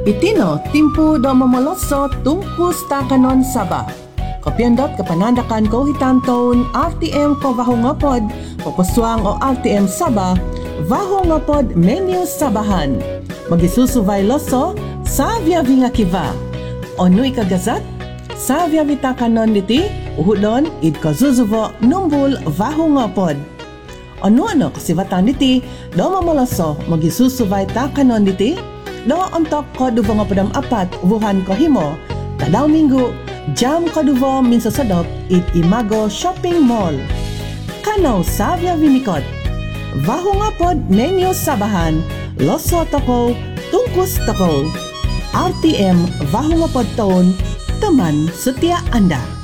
Itino, timpu do mamoloso tungkus takanon saba. Kopyandot kapanandakan ko hitanton RTM ko vahungapod, popuswang o RTM saba, vahungapod menu sabahan. Magisusuvay loso, savya vinga kiva. Ono ikagazat, savya vitakanon niti, uhudon id kazuzuvo numbul vahungapod. Ano kasivatan niti, do mamoloso magisusuvay takanon niti, do ontok ko duvo nga padam apat wuhan ko himo kadaw minggu jam ko duvo minsa sadop it Imago Shopping Mall kanaw savya vinikot vaho nga pod menu sabahan loso toko tungkus toko RTM vaho nga pod taon taman setia Anda.